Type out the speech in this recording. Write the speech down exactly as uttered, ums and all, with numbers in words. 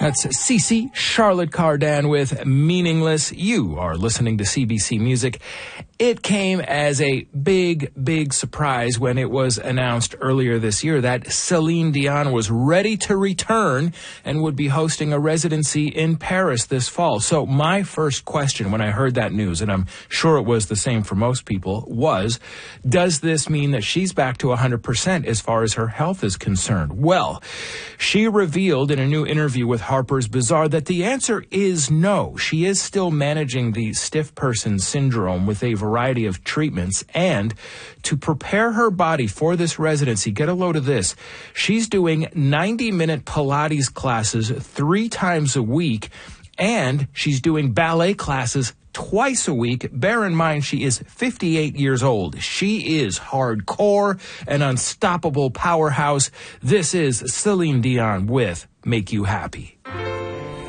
That's Cece Charlotte Cardin with Meaningless. You are listening to C B C Music. It came as a big, big surprise when it was announced earlier this year that Celine Dion was ready to return and would be hosting a residency in Paris this fall. So my first question when I heard that news, and I'm sure it was the same for most people, was, does this mean that she's back to one hundred percent as far as her health is concerned? Well, she revealed in a new interview with Harper's Bazaar that the answer is no. She is still managing the stiff person syndrome with a variety of treatments, and to prepare her body for this residency, get a load of this, she's doing ninety minute Pilates classes three times a week, and she's doing ballet classes twice a week. Bear in mind, she is fifty-eight years old. She is hardcore, an unstoppable powerhouse. This is Celine Dion with Make You Happy.